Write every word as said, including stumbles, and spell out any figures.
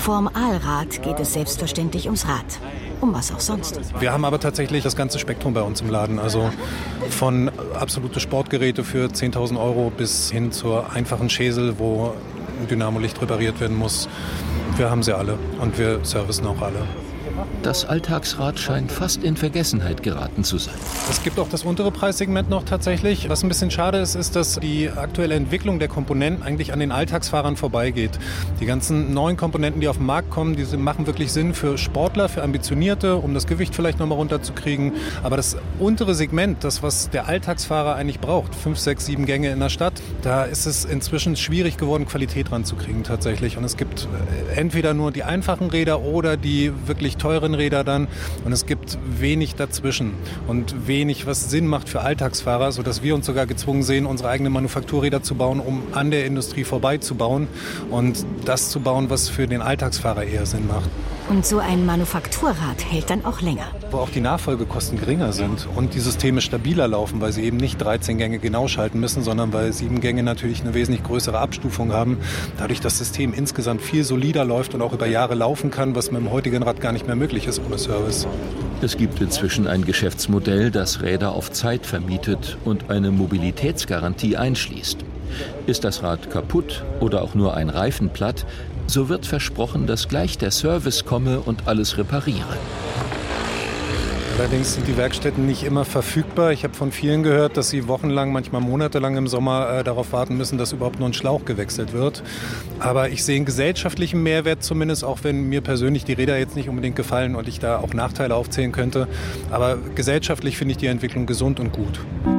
Vorm Aalrad geht es selbstverständlich ums Rad. Um was auch sonst. Wir haben aber tatsächlich das ganze Spektrum bei uns im Laden. Also von absolute Sportgeräte für zehntausend Euro bis hin zur einfachen Schäsel, wo ein Dynamolicht repariert werden muss. Wir haben sie alle und wir servicen auch alle. Das Alltagsrad scheint fast in Vergessenheit geraten zu sein. Es gibt auch das untere Preissegment noch tatsächlich. Was ein bisschen schade ist, ist, dass die aktuelle Entwicklung der Komponenten eigentlich an den Alltagsfahrern vorbeigeht. Die ganzen neuen Komponenten, die auf den Markt kommen, die machen wirklich Sinn für Sportler, für Ambitionierte, um das Gewicht vielleicht nochmal runterzukriegen. Aber das untere Segment, das, was der Alltagsfahrer eigentlich braucht, fünf, sechs, sieben Gänge in der Stadt, da ist es inzwischen schwierig geworden, Qualität ranzukriegen tatsächlich. Und es gibt entweder nur die einfachen Räder oder die wirklich teuren Räder dann. Und es gibt wenig dazwischen und wenig, was Sinn macht für Alltagsfahrer, sodass wir uns sogar gezwungen sehen, unsere eigenen Manufakturräder zu bauen, um an der Industrie vorbeizubauen und das zu bauen, was für den Alltagsfahrer eher Sinn macht. Und so ein Manufakturrad hält dann auch länger. Wo auch die Nachfolgekosten geringer sind und die Systeme stabiler laufen, weil sie eben nicht dreizehn Gänge genau schalten müssen, sondern weil sieben Gänge natürlich eine wesentlich größere Abstufung haben. Dadurch das System insgesamt viel solider läuft und auch über Jahre laufen kann, was mit dem heutigen Rad gar nicht mehr möglich ist ohne Service. Es gibt inzwischen ein Geschäftsmodell, das Räder auf Zeit vermietet und eine Mobilitätsgarantie einschließt. Ist das Rad kaputt oder auch nur ein Reifen platt, so wird versprochen, dass gleich der Service komme und alles repariere. Allerdings sind die Werkstätten nicht immer verfügbar. Ich habe von vielen gehört, dass sie wochenlang, manchmal monatelang im Sommer äh, darauf warten müssen, dass überhaupt nur ein Schlauch gewechselt wird. Aber ich sehe einen gesellschaftlichen Mehrwert zumindest, auch wenn mir persönlich die Räder jetzt nicht unbedingt gefallen und ich da auch Nachteile aufzählen könnte. Aber gesellschaftlich finde ich die Entwicklung gesund und gut.